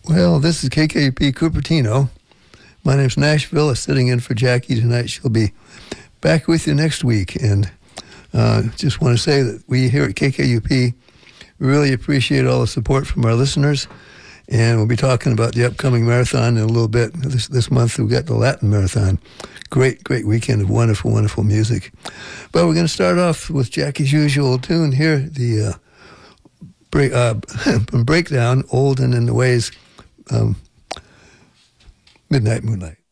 Well, this is KKUP Cupertino. My name's Nashville. I'm sitting in for Jackie tonight. She'll be back with you next week. And just want to say that we here at KKUP really appreciate all the support from our listeners. And we'll be talking about the upcoming marathon in a little bit. This month we've got the Latin Marathon. Great weekend of wonderful, wonderful music. But we're going to start off with Jackie's usual tune here, the breakdown, Old and in the Ways, Midnight Moonlight.